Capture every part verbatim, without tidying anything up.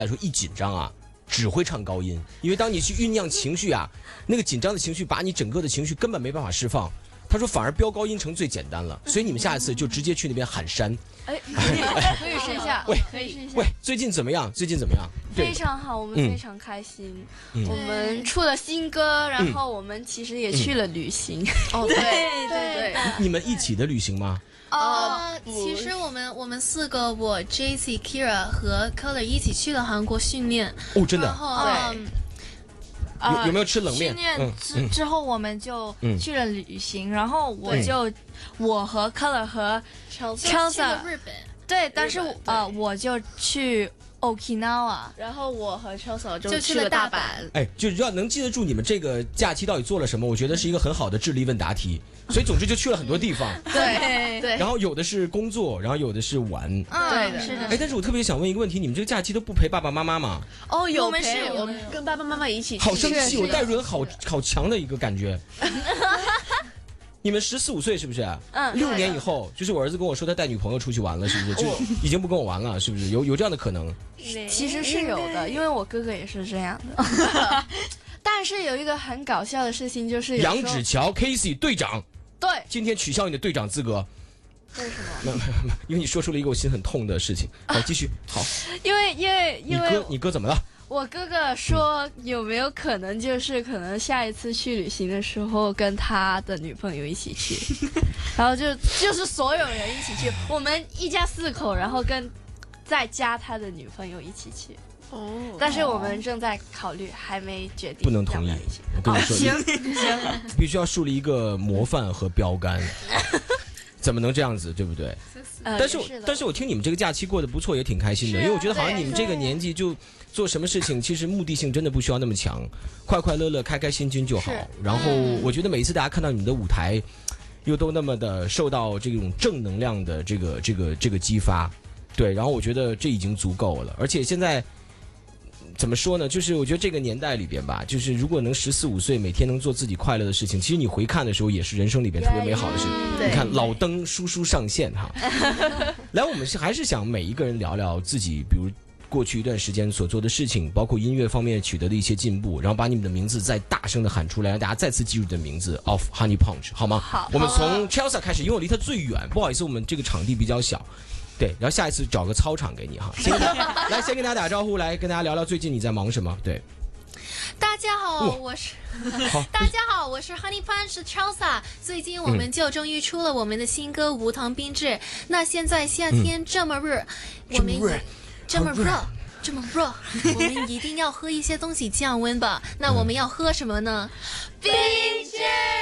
来说一紧张啊，只会唱高音，因为当你去酝酿情绪啊，那个紧张的情绪把你整个的情绪根本没办法释放。他说反而飙高音成最简单了，所以你们下一次就直接去那边喊山。 哎，可以可以试一下， 喂， 可以试一下。 喂，最近怎么样？最近怎么样？ 非常好，我们非常开心。嗯、我们出了新歌，然后我们其实也去了旅行。 哦、嗯，对对对， 你们一起的旅行吗？ 呃，其实我们我们四个，我 J C、Kira 和 Color 一起去了韩国训练。 哦，真的。 然后， 对。 有有没有吃冷面？ 训练之之后我们就去了旅行，然后我就我和 Color 和 Chelsea 去了日本。 对，但是呃我就去 Okinawa， 然后我和 Chelsea 就去了大阪。 哎，就要能记得住你们这个假期到底做了什么，我觉得是一个很好的智力问答题。所以总之就去了很多地方。 对对。 然后有的是工作，然后有的是玩。 对的，是的。 哎，但是我特别想问一个问题，你们这个假期都不陪爸爸妈妈吗？ 哦，有陪，我们跟爸爸妈妈一起去。 好生气，我代入好好强的一个感觉。你们十四五岁是不是？嗯。六年以后，就是我儿子跟我说他带女朋友出去玩了，是不是？就已经不跟我玩了，是不是？有有这样的可能？ 其实是有的，因为我哥哥也是这样的。但是有一个很搞笑的事情，就是杨芷乔 Casey 队长， 对， 今天取消你的队长资格。 为什么？ 没有没有没有，因为你说出了一个我心很痛的事情。好，继续。好。 因为因为因为你哥你哥怎么了？ 我哥哥说有没有可能就是可能下一次去旅行的时候跟他的女朋友一起去，然后就就是所有人一起去，我们一家四口，然后跟再加他的女朋友一起去。哦，但是我们正在考虑，还没决定。 不能同意。我跟你说， 行行， 必须要树立一个模范和标杆。怎么能这样子，对不对？ 呃、 但是是但是我听你们这个假期过得不错，也挺开心的，因为我觉得好像你们这个年纪就做什么事情，其实目的性真的不需要那么强，快快乐乐、开开心心就好。然后我觉得每一次大家看到你们的舞台，又都那么的受到这种正能量的这个这个这个激发，对，然后我觉得这已经足够了。而且现在怎么说呢？就是我觉得这个年代里边吧，就是如果能十四五岁每天能做自己快乐的事情，其实你回看的时候也是人生里边特别美好的事情。 Yeah, 你看老登叔叔上线哈，来，我们是还是想每一个人聊聊自己，比如过去一段时间所做的事情，包括音乐方面取得的一些进步，然后把你们的名字再大声的喊出来，让大家再次记住你的名字 of Honey Punch， 好吗？ 好， 我们从 Chelsea 开始，因为我离他最远，不好意思，我们这个场地比较小。对，然后下一次找个操场给你哈。先来，先跟大家打招呼，来跟大家聊聊最近你在忙什么。对， 大家好，我是大家好，我是 Honey Punch Chelsea。最近我们就终于出了我们的新歌《无糖冰制》。那现在夏天这么热，我们这么热。这么热，我们一定要喝一些东西降温吧？那我们要喝什么呢？冰制。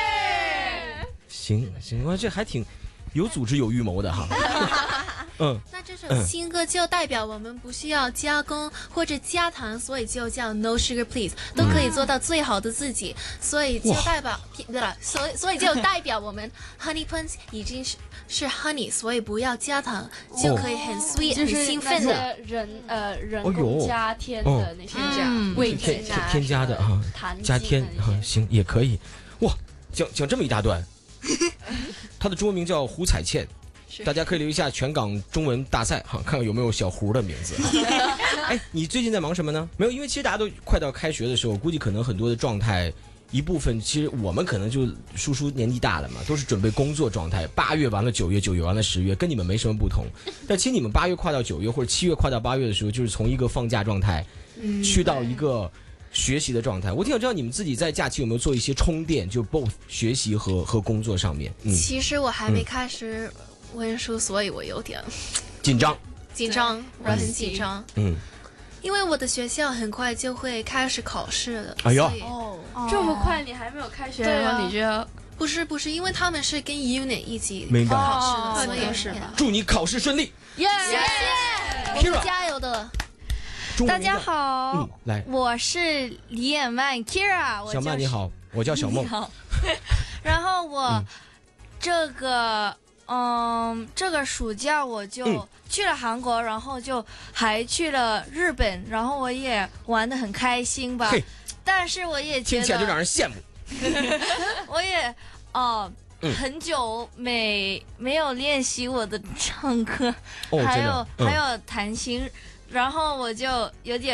行行，哇，这还挺有组织有预谋的哈。嗯， 那这首新歌就代表我们不需要加工或者加糖，所以就叫 No Sugar Please， 都可以做到最好的自己，所以就代表对了，所以所以就代表我们 Honey Punch 已经是是 Honey， 所以不要加糖就可以很 sweet，、 哦、 很兴奋的人呃人工加添的那些哦、 味添添加的啊，加添啊，行也可以。哇，讲讲这么一大段，他的中文名叫胡彩倩。大家可以留一下全港中文大赛哈，看看有没有小胡的名字。哎，你最近在忙什么呢？没有，因为其实大家都快到开学的时候，估计可能很多的状态，一部分其实我们可能就叔叔年纪大了嘛，都是准备工作状态。八月完了九月，九月完了十月，跟你们没什么不同。但其实你们八月跨到九月或者七月跨到八月的时候，就是从一个放假状态，去到一个学习的状态。我挺想知道你们自己在假期有没有做一些充电，就 both 学习和和工作上面。 嗯，其实我还没开始。嗯温书，所以我有点紧张， 紧张，我很紧张。嗯，因为我的学校很快就会开始考试了。 哎呦， 哦，这么快你还没有开学， 然后你就要不是不是，因为他们是跟 unit 一起考试的，所以是吧？ 祝你考试顺利， 谢谢，我们加油的。 大家好， 嗯，来， 我是李野曼 Kira， 小曼你好，我叫小梦。 好，然后我这个。嗯，这个暑假我就去了韩国，嗯、然后就还去了日本，然后我也玩得很开心吧。但是我也觉得听起来就让人羡慕。 我也哦、呃嗯，很久没没有练习我的唱歌， 哦、 还有、 嗯、 还有弹琴，然后我就有点。